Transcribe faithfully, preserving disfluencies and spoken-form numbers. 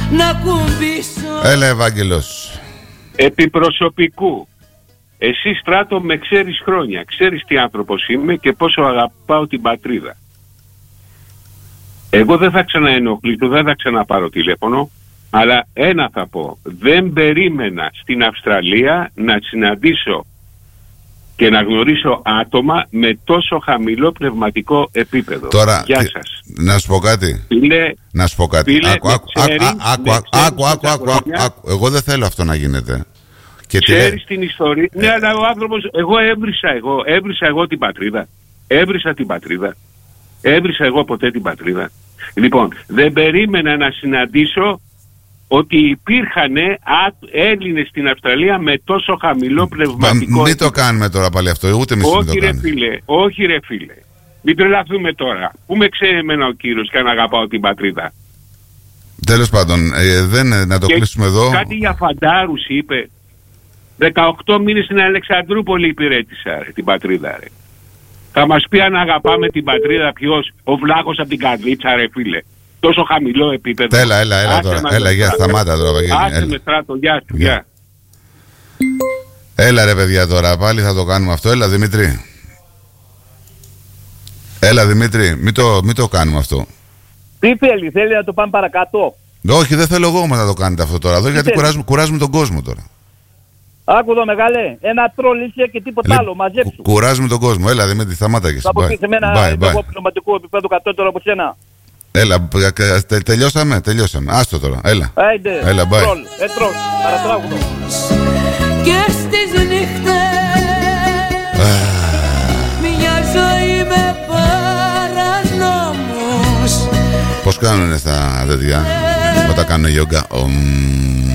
να κουμπίσω. Έλα, Ευάγγελος. Επί προσωπικού. Εσύ, Στράτο, με ξέρεις χρόνια. Ξέρεις τι άνθρωπος είμαι και πόσο αγαπάω την πατρίδα. Εγώ δεν θα ξαναενοχλήσω, δεν θα ξαναπάρω τηλέφωνο, αλλά ένα θα πω. Δεν περίμενα στην Αυστραλία να συναντήσω και να γνωρίσω άτομα με τόσο χαμηλό πνευματικό επίπεδο. Τώρα, Γεια τι, σας. να σου πω κάτι. Φίλε, να σου πω κάτι. Φίλε, άκου, άκου, ξέρεις, άκου, άκου, άκου, άκου, άκου, άκου, άκου. Εγώ δεν θέλω αυτό να γίνεται. Και ξέρεις την ιστορία. Ε, ναι, αλλά ο άνθρωπος, εγώ έβρισα εγώ, έβρισα εγώ την πατρίδα. Έβρισα την πατρίδα. Έβρισα εγώ ποτέ την πατρίδα. Λοιπόν, δεν περίμενα να συναντήσω ότι υπήρχαν Έλληνες στην Αυστραλία με τόσο χαμηλό πνευματικό. Μην το κάνουμε τώρα πάλι αυτό, ούτε εμείς όχι, μην το ρε κάνουμε. φίλε, όχι ρε φίλε. Μην τρελαθούμε τώρα. Πού με ξέρει εμένα ο κύριος και αν αγαπάω την πατρίδα. Τέλος πάντων, ε, δεν, να το και κλείσουμε εδώ. Κάτι για φαντάρους είπε. δεκαοκτώ μήνες στην Αλεξανδρούπολη υπηρέτησα ρε, την πατρίδα ρε. Θα μας πει αν αγαπάμε την πατρίδα ποιος, ο Βλάχος από την Καρδίτσα ρε φίλε. Τόσο χαμηλό επίπεδο. Έλα, έλα, έλα τώρα. Έλα, γεια, σταμάτα τώρα. Άσε με Στράτο, γεια σου, γεια. Έλα ρε παιδιά τώρα, πάλι θα το κάνουμε αυτό. Έλα Δημήτρη. Έλα Δημήτρη, μην το, μην το κάνουμε αυτό. Τι θέλει, θέλει να το πάμε παρακάτω. Όχι, δεν θέλω εγώ όμως να το κάνετε αυτό τώρα εδώ, γιατί κουράζουμε, κουράζουμε τον κόσμο τώρα. Άκου εδώ μεγάλε, ένα τρόλ είσαι και τίποτα Λε, άλλο, μαζέψου. Κουράζουμε τον κόσμο, έλα Δημήτρη, σταμάτα και εσύ. Θα αποκτήσει εμένα εγώ πνευματικό επίπεδο κατώτερο από σένα. Έλα, τε, τελειώσαμε, τελειώσαμε. Άστο τώρα, έλα. Άιντε, έλα, bye. τρόλ, ε, τρόλ, παρατράγουδο. Και στις νύχτες μια ζωή με παρανόμους. Πώς κάνουνε στα τέτοια όταν κάνουν γιόγκα?